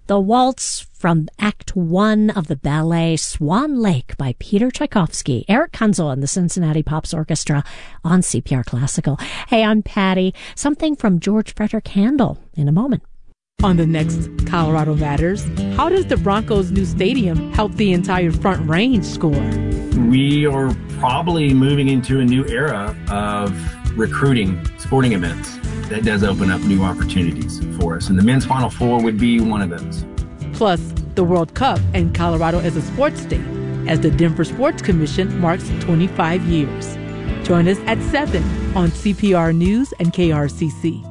The waltz from Act 1 of the ballet Swan Lake by Peter Tchaikovsky, Eric Kunzel and the Cincinnati Pops Orchestra on CPR Classical. Hey, I'm Patty. Something from George Frederick Handel in a moment. On the next Colorado Matters, how does the Broncos' new stadium help the entire Front Range score? We are probably moving into a new era of recruiting sporting events. That does open up new opportunities for us, and the men's Final Four would be one of those. Plus, the World Cup and Colorado as a sports state, as the Denver Sports Commission marks 25 years. Join us at 7 on CPR News and KRCC.